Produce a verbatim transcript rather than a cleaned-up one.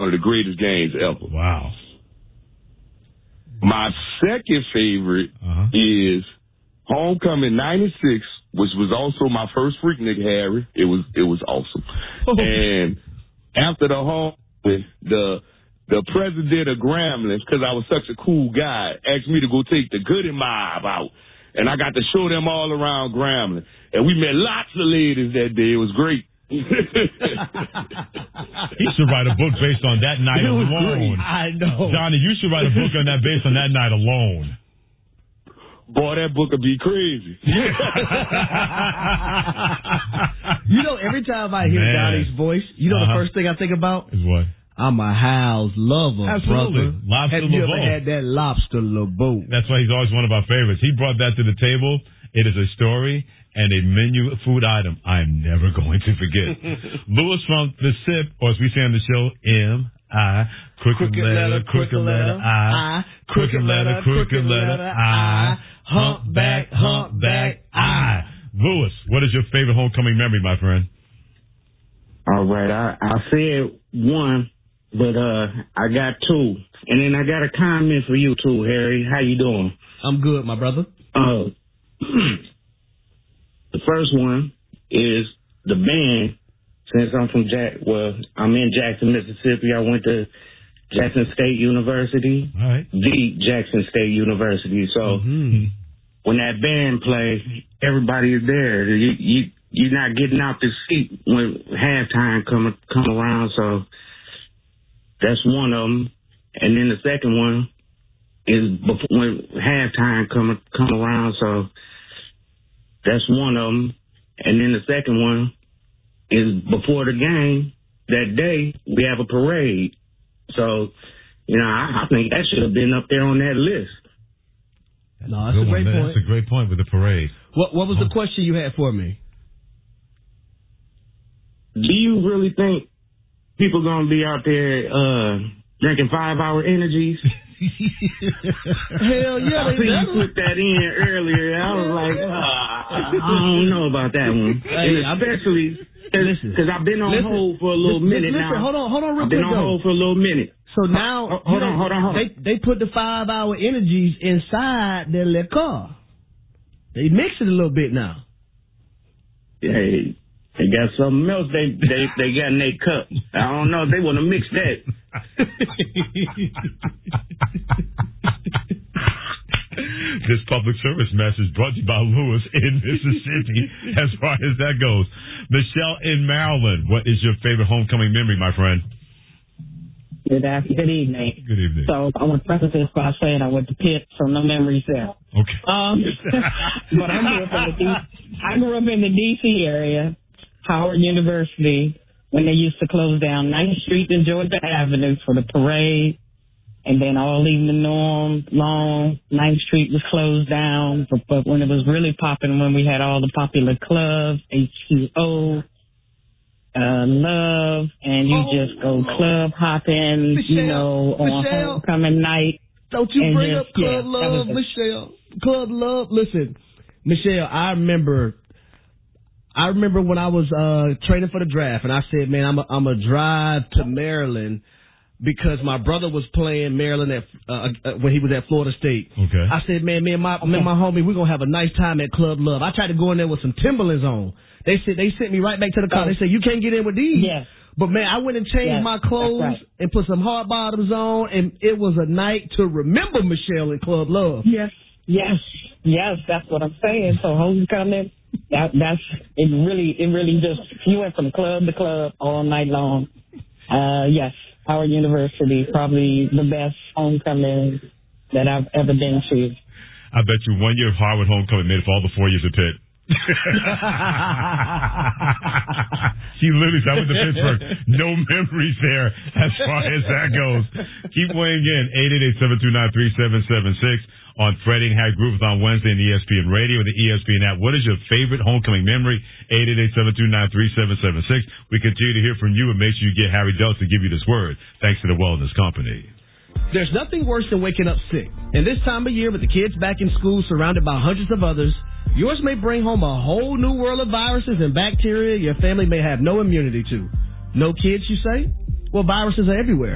one of the greatest games ever. Wow. My second favorite uh-huh. is Homecoming ninety-six, which was also my first Freaknik, Harry. It was it was awesome. And after the home, the the president of Grambling, because I was such a cool guy, asked me to go take the Goody Mob out. And I got to show them all around Grambling. And we met lots of ladies that day. It was great. He should write a book based on that night alone. Great. I know. Johnny, you should write a book on that based on that night alone. Boy, that book would be crazy. You know, every time I hear Man. Johnny's voice, you know uh-huh. the first thing I think about? Is what? I'm a Hal's lover, Absolutely. brother. Lobster Have you LeBeau. ever had that lobster LeBeau? That's why he's always one of our favorites. He brought that to the table. It is a story and a menu food item I'm never going to forget. Louis from The Sip, or as we say on the show, M I, crooked letter, crooked letter, I, crooked letter, crooked letter, I, humpback, humpback, I. Louis, what is your favorite homecoming memory, my friend? All right, I, I said one, but uh, I got two. And then I got a comment for you, too, Harry. How you doing? I'm good, my brother. Uh, the first one is the band. Since I'm from Jack, well, I'm in Jackson, Mississippi. I went to Jackson State University, All right. the Jackson State University. So mm-hmm. when that band plays, everybody is there. You, you, you're not getting out the seat when halftime come come around. So that's one of them. And then the second one is before, when halftime come come around. So that's one of them. And then the second one is before the game that day we have a parade. So you know I, I think that should have been up there on that list. No, that's a great one, point. That's a great point with the parade. What What was the question you had for me? Do you really think people gonna be out there uh, drinking five hour energies? Hell yeah! I see you put that in earlier. I was like, uh, I don't know about that one, hey, and especially because I've been on listen, hold for a little listen, minute listen, now. Hold on, hold on, real I've been quick on though. hold for a little minute. So now, oh, hold on, hold on, hold on. They they put the five hour energies inside their liquor. They mix it a little bit now. Hey, they got something else they they they got in their cup. I don't know if they want to mix that. This public service message brought to you by Louis in Mississippi, as far as that goes. Michelle in Maryland, what is your favorite homecoming memory, my friend? Good afternoon. Good evening. Good evening. So I want to preface this by saying I went to Pitt, so no memories there. Okay. Um, but I grew up in the D- I grew up in the D C area, Howard University, when they used to close down ninth Street and Georgia Avenue for the parade. And then all evening long, long, ninth Street was closed down. But, but when it was really popping, when we had all the popular clubs, H two O, uh, Love, and you oh, just go club hopping, Michelle, you know, on Michelle, homecoming night. Don't you bring just, up Club yeah, Love, Michelle. Club Love. Listen, Michelle, I remember I remember when I was uh, training for the draft, and I said, man, I'm a, I'm a drive to Maryland because my brother was playing Maryland at uh, uh, when he was at Florida State. Okay. I said, man, me and my, me and my homie, we're going to have a nice time at Club Love. I tried to go in there with some Timberlands on. They said they sent me right back to the car. They said, you can't get in with these. Yes. But, man, I went and changed yes, my clothes right. and put some hard bottoms on, and it was a night to remember Michelle in Club Love. Yes, yes, yes, that's what I'm saying. So homecoming, that, that's, it really, it really just, you went from club to club all night long. Uh, yes, Howard University, probably the best homecoming that I've ever been to. I bet you one year of Harvard homecoming made it for all the four years of Pitt. She literally said, I went to Pittsburgh. No memories there as far as that goes. Keep weighing in. eight eight eight, seven two nine, three seven seven six on Freddie and Harry Groove on Wednesday in the E S P N Radio and the E S P N app. What is your favorite homecoming memory? eight eight eight, seven two nine, three seven seven six. We continue to hear from you, and make sure you get Harry Delts to give you this word. Thanks to the Wellness Company. There's nothing worse than waking up sick. And this time of year, with the kids back in school surrounded by hundreds of others, yours may bring home a whole new world of viruses and bacteria your family may have no immunity to. No kids, you say? Well, viruses are everywhere.